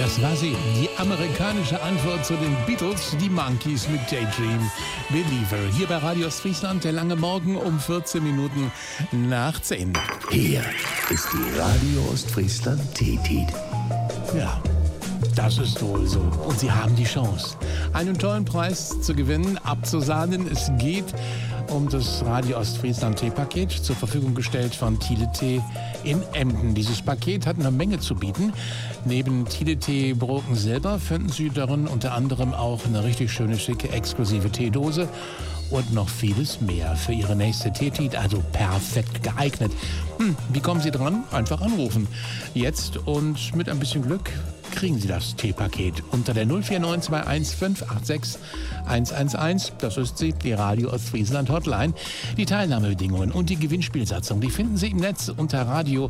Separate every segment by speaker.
Speaker 1: Das war sie, die amerikanische Antwort zu den Beatles, die Monkees mit Daydream Believer. Hier bei Radio Ostfriesland, der lange Morgen um 14 Minuten nach 10.
Speaker 2: Hier ist die Radio Ostfriesland Teetit.
Speaker 1: Ja, das ist wohl so. Und Sie haben die Chance, einen tollen Preis zu gewinnen, abzusahnen. Es geht um das Radio Ostfriesland Teepaket, zur Verfügung gestellt von Thiele Tee in Emden. Dieses Paket hat eine Menge zu bieten. Neben Thiele Tee Broken selber finden Sie darin unter anderem auch eine richtig schöne, schicke, exklusive Teedose und noch vieles mehr für Ihre nächste Teetit, also perfekt geeignet. Wie kommen Sie dran? Einfach anrufen. Jetzt und mit ein bisschen Glück kriegen Sie das Teepaket unter der 04921 586 111. Das ist sie, die Radio Ostfriesland Hotline. Die Teilnahmebedingungen und die Gewinnspielsatzung, die finden Sie im Netz unter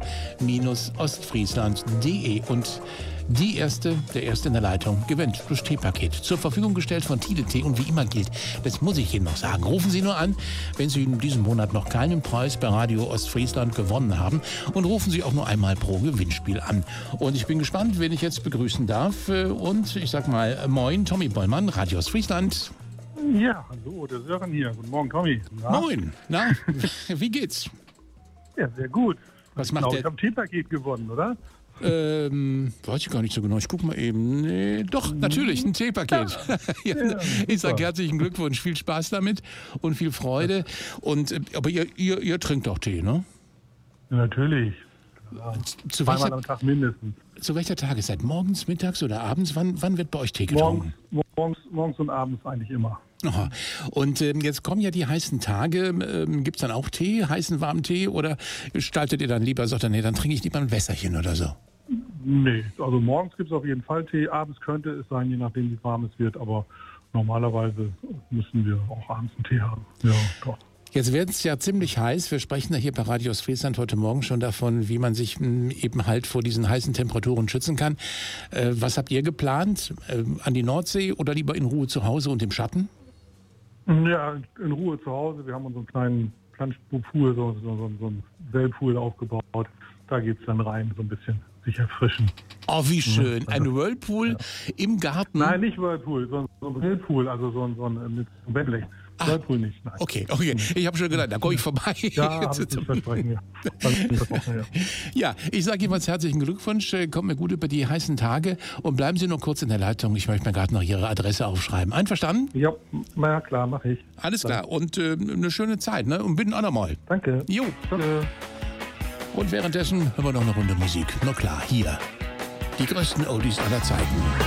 Speaker 1: radio-ostfriesland.de. Und der Erste in der Leitung gewinnt das Teepaket. Zur Verfügung gestellt von Thiele Tee. Und wie immer gilt, das muss ich Ihnen noch sagen, rufen Sie nur an, wenn Sie in diesem Monat noch keinen Preis bei Radio Ostfriesland gewonnen haben. Und rufen Sie auch nur einmal pro Gewinnspiel an. Und ich bin gespannt, wen ich jetzt begrüßen darf. Und ich sag mal, moin, Tommy Bollmann, Radio Ostfriesland.
Speaker 3: Ja, hallo, der Sören hier. Guten Morgen, Tommy. Na?
Speaker 1: Moin, na, wie geht's?
Speaker 3: Ja, sehr gut.
Speaker 1: Was macht der?
Speaker 3: Ich habe ein Teepaket gewonnen, oder?
Speaker 1: Weiß ich gar nicht so genau. Ich guck mal eben. Nee, doch, natürlich, ein Teepaket. Ja, ich sage herzlichen Glückwunsch, viel Spaß damit und viel Freude. Und aber ihr trinkt doch Tee, ne?
Speaker 3: Ja, natürlich. Zweimal am Tag mindestens.
Speaker 1: Zu welcher Tageszeit? Morgens, mittags oder abends? Wann wird bei euch Tee getrunken?
Speaker 3: Morgens und abends eigentlich immer.
Speaker 1: Aha. Und jetzt kommen ja die heißen Tage. Gibt es dann auch Tee, heißen, warmen Tee? Oder gestaltet ihr dann lieber, sagt ihr, nee, dann trinke ich lieber ein Wässerchen oder so?
Speaker 3: Nee, also morgens gibt es auf jeden Fall Tee. Abends könnte es sein, je nachdem wie warm es wird. Aber normalerweise müssen wir auch abends einen Tee haben. Ja, doch.
Speaker 1: Jetzt wird es ja ziemlich heiß. Wir sprechen ja hier bei Radio Ostfriesland heute Morgen schon davon, wie man sich eben halt vor diesen heißen Temperaturen schützen kann. Was habt ihr geplant? An die Nordsee oder lieber in Ruhe zu Hause und im Schatten?
Speaker 3: Ja, in Ruhe zu Hause. Wir haben unseren kleinen Pool, so einen Wellpool aufgebaut. Da geht's dann rein, so ein bisschen sich erfrischen.
Speaker 1: Oh, wie schön. Ein Whirlpool im Garten?
Speaker 3: Nein, nicht Whirlpool, sondern so ein Wellpool, also so ein mit Bettblech. Whirlpool nicht, nein.
Speaker 1: Okay. Ich habe schon gedacht, da komme ich vorbei.
Speaker 3: Ja, habe ich versprechen, ja.
Speaker 1: Ja, ich sage jeweils herzlichen Glückwunsch. Kommt mir gut über die heißen Tage und bleiben Sie nur kurz in der Leitung. Ich möchte mir gerade noch Ihre Adresse aufschreiben. Einverstanden?
Speaker 3: Ja, na klar, mache ich.
Speaker 1: Alles klar. Und eine schöne Zeit, ne? Und bitte auch noch mal.
Speaker 3: Danke.
Speaker 1: Jo.
Speaker 3: Danke.
Speaker 1: Und währenddessen hören wir noch eine Runde Musik. Na klar, hier. Die größten Oldies aller Zeiten.